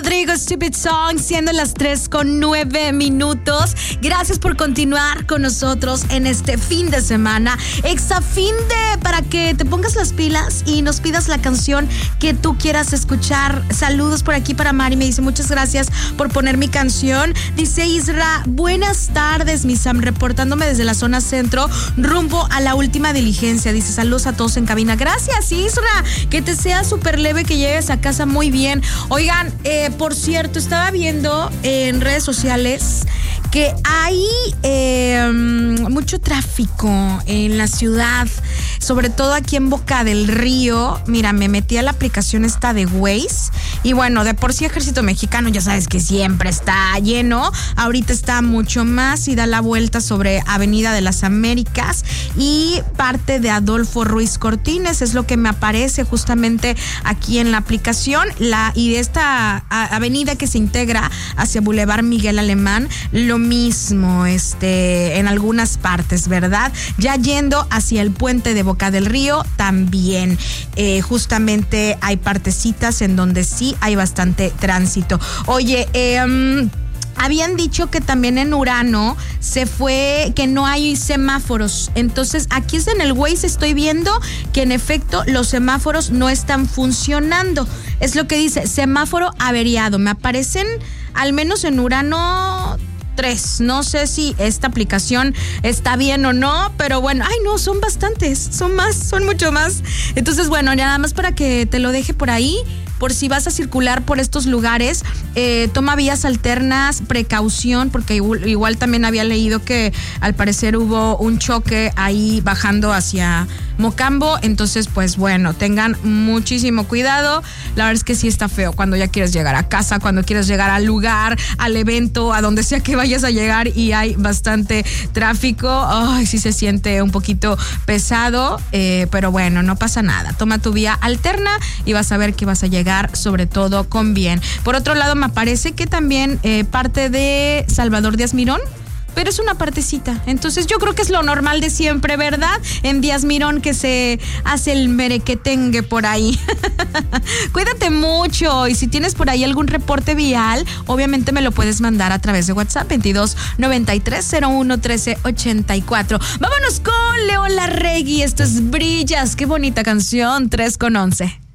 Rodrigo, Stupid Song, siendo las 3:09. Gracias por continuar con nosotros en este fin de semana. Para que te pongas las pilas y nos pidas la canción que tú quieras escuchar. Saludos por aquí para Mari, me dice muchas gracias por poner mi canción. Dice Isra, buenas tardes, mi Sam, reportándome desde la zona centro, rumbo a la última diligencia. Dice saludos a todos en cabina. Gracias, Isra, que te sea súper leve, que llegues a casa muy bien. Oigan, por cierto, estaba viendo en redes sociales que hay mucho tráfico en la ciudad, sobre todo aquí en Boca del Río. Mira, me metí a la aplicación esta de Waze y bueno, de por sí Ejército Mexicano ya sabes que siempre está lleno. Ahorita está mucho más y da la vuelta sobre Avenida de las Américas y parte de Adolfo Ruiz Cortines, es lo que me aparece justamente aquí en la aplicación. Y de esta avenida que se integra hacia Boulevard Miguel Alemán, lo mismo en algunas partes, ¿verdad? Ya yendo hacia el puente de Boca del Río también justamente hay partecitas en donde sí hay bastante tránsito. Oye, habían dicho que también en Urano que no hay semáforos. Entonces, aquí en el Waze estoy viendo que en efecto los semáforos no están funcionando. Es lo que dice, semáforo averiado. Me aparecen, al menos en Urano, 3. No sé si esta aplicación está bien o no, pero bueno, son bastantes, son mucho más. Entonces, bueno, nada más para que te lo deje por ahí. Por si vas a circular por estos lugares, toma vías alternas, precaución, porque igual también había leído que al parecer hubo un choque ahí bajando hacia Mocambo. Entonces, pues bueno, tengan muchísimo cuidado. La verdad es que sí está feo cuando ya quieres llegar a casa, cuando quieres llegar al lugar, al evento, a donde sea que vayas a llegar y hay bastante tráfico. Ay, sí se siente un poquito pesado, pero bueno, no pasa nada. Toma tu vía alterna y vas a ver que vas a llegar sobre todo con bien. Por otro lado, me parece que también parte de Salvador Díaz Mirón, pero es una partecita. Entonces yo creo que es lo normal de siempre, ¿verdad? En Díaz Mirón que se hace el merequetengue por ahí. Cuídate mucho y si tienes por ahí algún reporte vial, obviamente me lo puedes mandar a través de WhatsApp 2293011384. Vámonos con León Larregui. Esto es Brillas. Qué bonita canción, 3:11.